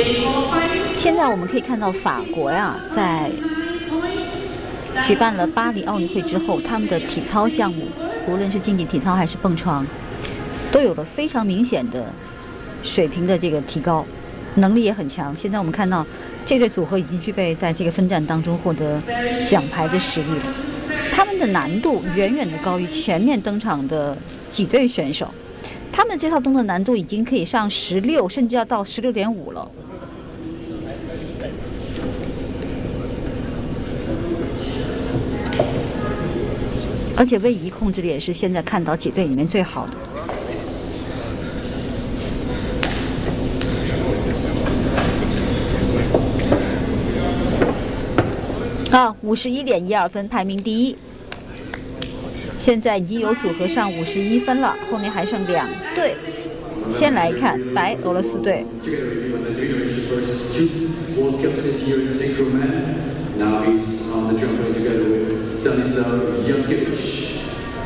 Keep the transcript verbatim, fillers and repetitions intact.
现在我们可以看到法国呀，在举办了巴黎奥运会之后，他们的体操项目，无论是竞技体操还是蹦床，都有了非常明显的水平的这个提高，能力也很强。现在我们看到这对组合已经具备在这个分站当中获得奖牌的实力了。他们的难度远远的高于前面登场的几对选手，他们这套动作难度已经可以上十六，甚至要到十六点五了。而且位移控制力也是现在看到几队里面最好的。啊，五十一点一二分，排名第一。现在已经有组合上五十一分了，后面还剩两队。先来看白俄罗斯队。 Now he's on the jump together with Stanislav Yaskevich.